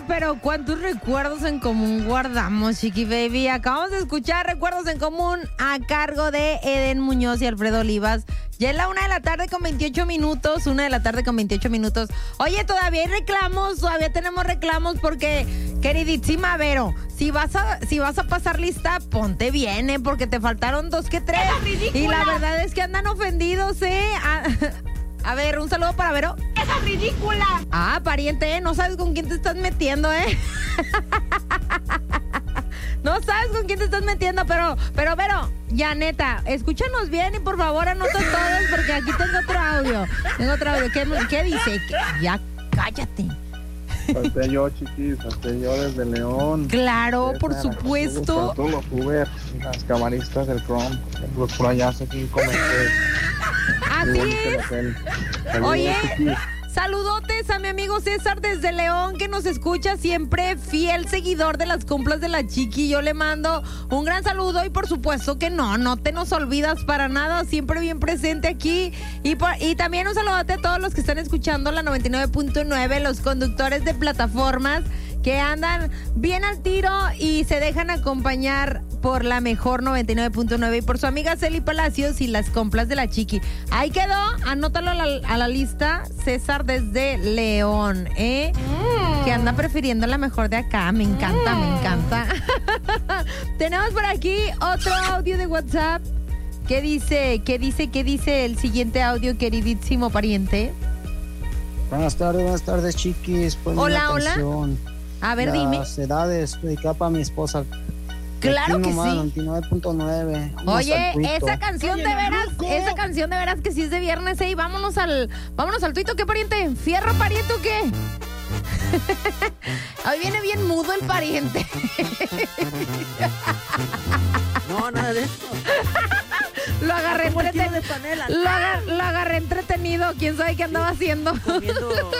pero ¿cuántos recuerdos en común guardamos, Chiqui Baby? Acabamos de escuchar Recuerdos en Común a cargo de Eden Muñoz y Alfredo Olivas. Ya es la 1:28 minutos, 1:28 minutos. Oye, todavía hay reclamos, todavía tenemos reclamos porque, queridísima Vero, si vas a pasar lista, ponte bien, porque te faltaron 2 que 3. Y la verdad es que andan ofendidos, A ver, un saludo para Vero. ¡Esa es ridícula! Ah, pariente, no sabes con quién te estás metiendo, No sabes con quién te estás metiendo, pero Vero, ya neta, escúchanos bien y por favor anota todos porque aquí tengo otro audio. ¿Qué dice? Ya cállate. Falté yo, chiquis, falté yo desde León. Claro, por supuesto. Para todos los Uber, las camaristas del Chrome, por allá sé que comenté. Así es. Oye, saludotes a mi amigo César desde León, que nos escucha siempre, fiel seguidor de las compras de la Chiqui. Yo le mando un gran saludo y por supuesto que no te nos olvidas para nada, siempre bien presente aquí. Y también un saludote a todos los que están escuchando la 99.9, los conductores de plataformas que andan bien al tiro y se dejan acompañar por la mejor 99.9 y por su amiga Celi Palacios y las compras de la Chiqui. Ahí quedó, anótalo a la lista, César desde León, que anda prefiriendo la mejor de acá. Me encanta. Tenemos por aquí otro audio de WhatsApp. ¿Qué dice el siguiente audio, queridísimo pariente? Buenas tardes, chiquis. Hola. A ver, dime. Las edades, dedicada para mi esposa. Claro que sí. 99.9. Oye, esa canción de veras que sí es de viernes, y vámonos al tuito. ¿Qué pariente? ¿Fierro pariente o qué? Hoy viene bien mudo el pariente. No, nada de eso. Lo agarré entretenido. Lo agarré entretenido. ¿Quién sabe qué andaba haciendo? Comiendo